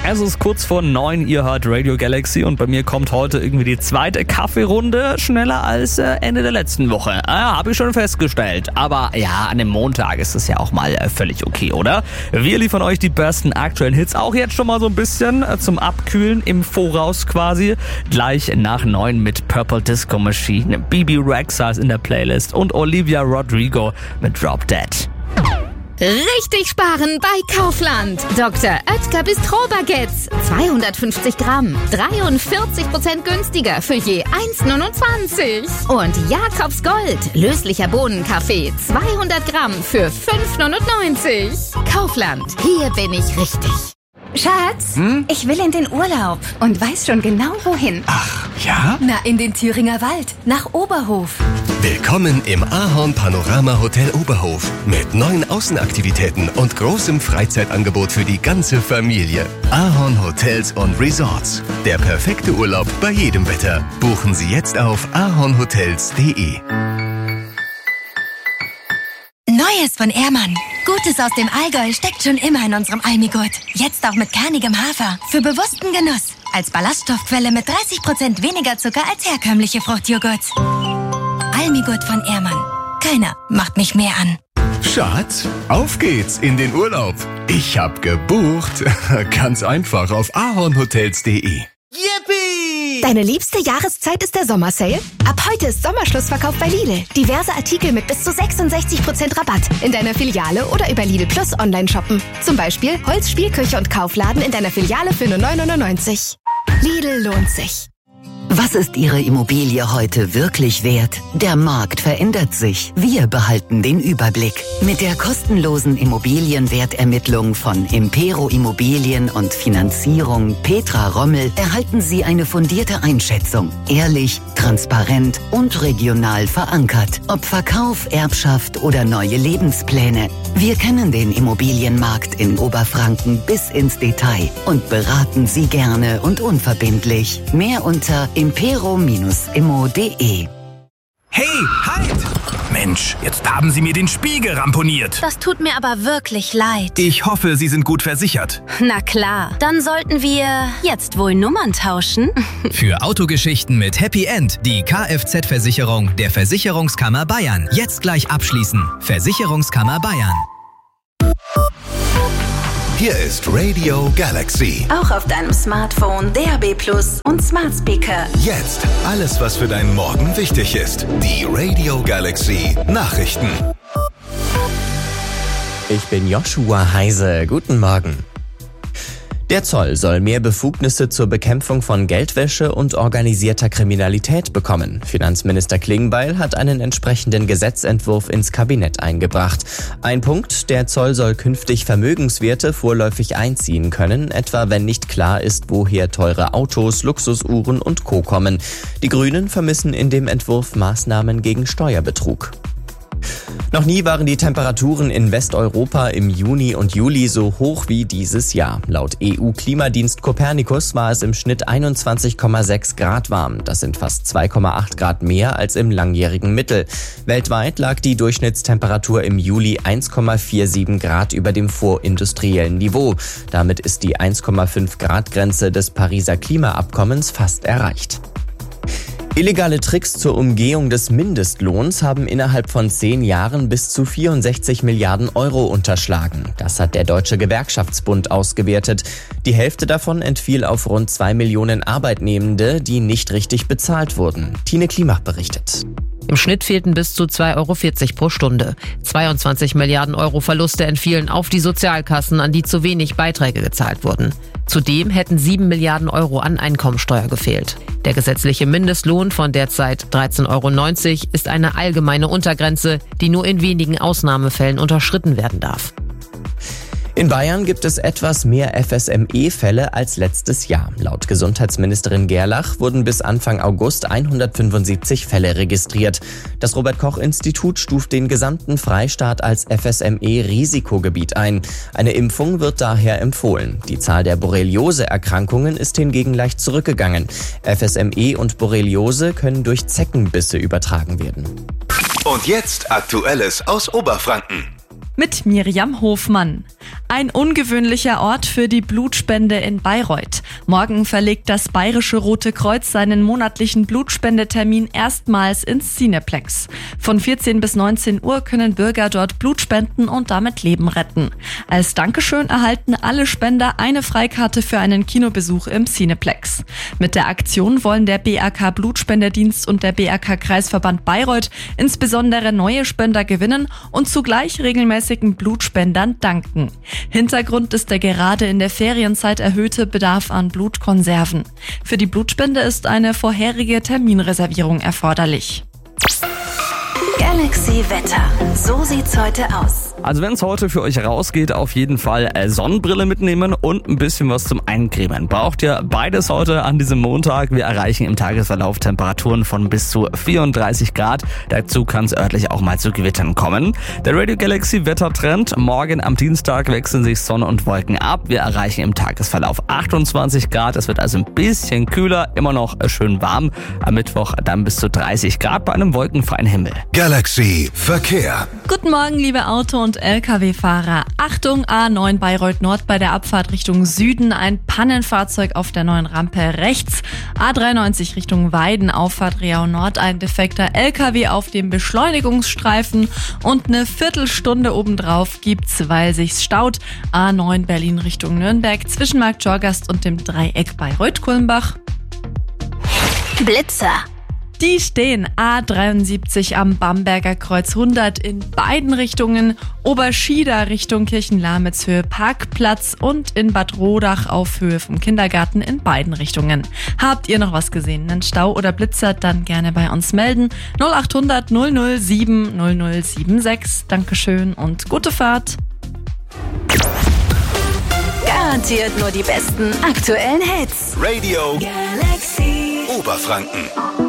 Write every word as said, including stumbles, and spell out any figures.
Es ist kurz vor neun, ihr hört Radio Galaxy und bei mir kommt heute irgendwie die zweite Kaffeerunde schneller als äh, Ende der letzten Woche. Ah, habe ich schon festgestellt. Aber ja, an dem Montag ist es ja auch mal äh, völlig okay, oder? Wir liefern euch die besten aktuellen Hits auch jetzt schon mal so ein bisschen äh, zum Abkühlen im Voraus quasi. Gleich nach neun mit Purple Disco Machine, B B Rexha ist in der Playlist und Olivia Rodrigo mit Drop Dead. Richtig sparen bei Kaufland. Doktor Oetker Bistro-Baguettes. zweihundertfünfzig Gramm. dreiundvierzig Prozent günstiger für je eins Komma neunundzwanzig. Und Jakobs Gold. Löslicher Bohnenkaffee. zweihundert Gramm für fünf Komma neunundneunzig. Kaufland. Hier bin ich richtig. Schatz, hm? ich will in den Urlaub und weiß schon genau wohin. Ach, ja? Na, in den Thüringer Wald, nach Oberhof. Willkommen im Ahorn Panorama Hotel Oberhof mit neuen Außenaktivitäten und großem Freizeitangebot für die ganze Familie. Ahorn Hotels und Resorts. Der perfekte Urlaub bei jedem Wetter. Buchen Sie jetzt auf ahornhotels punkt de. Neues von Ehrmann. Gutes aus dem Allgäu steckt schon immer in unserem Almigurt. Jetzt auch mit kernigem Hafer. Für bewussten Genuss. Als Ballaststoffquelle mit dreißig Prozent weniger Zucker als herkömmliche Fruchtjoghurts. Almigurt von Ehrmann. Keiner macht mich mehr an. Schatz, auf geht's in den Urlaub. Ich hab gebucht. Ganz einfach auf ahornhotels punkt de. Yippie! Deine liebste Jahreszeit ist der Sommersale? Ab heute ist Sommerschlussverkauf bei Lidl. Diverse Artikel mit bis zu sechsundsechzig Prozent Rabatt. In deiner Filiale oder über Lidl Plus online shoppen. Zum Beispiel Holz, Spielküche und Kaufladen in deiner Filiale für nur neun neunundneunzig. Lidl lohnt sich. Was ist Ihre Immobilie heute wirklich wert? Der Markt verändert sich. Wir behalten den Überblick. Mit der kostenlosen Immobilienwertermittlung von Impero Immobilien und Finanzierung Petra Rommel erhalten Sie eine fundierte Einschätzung. Ehrlich, transparent und regional verankert. Ob Verkauf, Erbschaft oder neue Lebenspläne. Wir kennen den Immobilienmarkt in Oberfranken bis ins Detail und beraten Sie gerne und unverbindlich. Mehr unter impero Bindestrich immo punkt de. Hey, halt! Mensch, jetzt haben Sie mir den Spiegel ramponiert. Das tut mir aber wirklich leid. Ich hoffe, Sie sind gut versichert. Na klar, dann sollten wir jetzt wohl Nummern tauschen. Für Autogeschichten mit Happy End die Kfz-Versicherung der Versicherungskammer Bayern. Jetzt gleich abschließen. Versicherungskammer Bayern. Hier ist Radio Galaxy. Auch auf deinem Smartphone, D A B Plus und Smart Speaker. Jetzt alles, was für deinen Morgen wichtig ist. Die Radio Galaxy Nachrichten. Ich bin Joshua Heise. Guten Morgen. Der Zoll soll mehr Befugnisse zur Bekämpfung von Geldwäsche und organisierter Kriminalität bekommen. Finanzminister Klingbeil hat einen entsprechenden Gesetzentwurf ins Kabinett eingebracht. Ein Punkt, der Zoll soll künftig Vermögenswerte vorläufig einziehen können, etwa wenn nicht klar ist, woher teure Autos, Luxusuhren und Co. kommen. Die Grünen vermissen in dem Entwurf Maßnahmen gegen Steuerbetrug. Noch nie waren die Temperaturen in Westeuropa im Juni und Juli so hoch wie dieses Jahr. Laut E U-Klimadienst Copernicus war es im Schnitt einundzwanzig Komma sechs Grad warm. Das sind fast zwei Komma acht Grad mehr als im langjährigen Mittel. Weltweit lag die Durchschnittstemperatur im Juli eins Komma siebenundvierzig Grad über dem vorindustriellen Niveau. Damit ist die eins Komma fünf Grad Grenze des Pariser Klimaabkommens fast erreicht. Illegale Tricks zur Umgehung des Mindestlohns haben innerhalb von zehn Jahren bis zu vierundsechzig Milliarden Euro unterschlagen. Das hat der Deutsche Gewerkschaftsbund ausgewertet. Die Hälfte davon entfiel auf rund zwei Millionen Arbeitnehmende, die nicht richtig bezahlt wurden. Tine Klimach berichtet. Im Schnitt fehlten bis zu zwei Euro vierzig pro Stunde. zweiundzwanzig Milliarden Euro Verluste entfielen auf die Sozialkassen, an die zu wenig Beiträge gezahlt wurden. Zudem hätten sieben Milliarden Euro an Einkommensteuer gefehlt. Der gesetzliche Mindestlohn von derzeit dreizehn Euro neunzig ist eine allgemeine Untergrenze, die nur in wenigen Ausnahmefällen unterschritten werden darf. In Bayern gibt es etwas mehr F S M E-Fälle als letztes Jahr. Laut Gesundheitsministerin Gerlach wurden bis Anfang August hundertfünfundsiebzig Fälle registriert. Das Robert-Koch-Institut stuft den gesamten Freistaat als F S M E-Risikogebiet ein. Eine Impfung wird daher empfohlen. Die Zahl der Borreliose-Erkrankungen ist hingegen leicht zurückgegangen. F S M E und Borreliose können durch Zeckenbisse übertragen werden. Und jetzt Aktuelles aus Oberfranken. mit Miriam Hofmann. Ein ungewöhnlicher Ort für die Blutspende in Bayreuth. Morgen verlegt das Bayerische Rote Kreuz seinen monatlichen Blutspendetermin erstmals ins Cineplex. Von vierzehn bis neunzehn Uhr können Bürger dort Blut spenden und damit Leben retten. Als Dankeschön erhalten alle Spender eine Freikarte für einen Kinobesuch im Cineplex. Mit der Aktion wollen der B R K Blutspendedienst und der B R K Kreisverband Bayreuth insbesondere neue Spender gewinnen und zugleich regelmäßigen Blutspendern danken. Hintergrund ist der gerade in der Ferienzeit erhöhte Bedarf an Blutkonserven. Für die Blutspende ist eine vorherige Terminreservierung erforderlich. Galaxy Wetter. So sieht's heute aus. Also wenn es heute für euch rausgeht, auf jeden Fall Sonnenbrille mitnehmen und ein bisschen was zum Eincremen. Braucht ihr beides heute an diesem Montag. Wir erreichen im Tagesverlauf Temperaturen von bis zu vierunddreißig Grad. Dazu kann es örtlich auch mal zu Gewittern kommen. Der Radio Galaxy Wettertrend. Morgen am Dienstag wechseln sich Sonne und Wolken ab. Wir erreichen im Tagesverlauf achtundzwanzig Grad. Es wird also ein bisschen kühler, immer noch schön warm. Am Mittwoch dann bis zu dreißig Grad bei einem wolkenfreien Himmel. Galaxy Verkehr. Guten Morgen, liebe Auto- und L K W-Fahrer. Achtung, A neun Bayreuth Nord bei der Abfahrt Richtung Süden. Ein Pannenfahrzeug auf der neuen Rampe rechts. A dreiundneunzig Richtung Weiden, Auffahrt Reau Nord. Ein defekter L K W auf dem Beschleunigungsstreifen. Und eine Viertelstunde obendrauf gibt's, weil sich's staut. A neun Berlin Richtung Nürnberg zwischen Markt Jorgast und dem Dreieck Bayreuth-Kulmbach. Blitzer. Die stehen A dreiundsiebzig am Bamberger Kreuz hundert in beiden Richtungen, Oberschieda Richtung Kirchenlamitz-Höhe Parkplatz und in Bad Rodach auf Höhe vom Kindergarten in beiden Richtungen. Habt ihr noch was gesehen, einen Stau oder Blitzer, dann gerne bei uns melden. null acht hundert null null sieben null null sieben sechs. Dankeschön und gute Fahrt. Garantiert nur die besten aktuellen Hits. Radio Galaxy Oberfranken.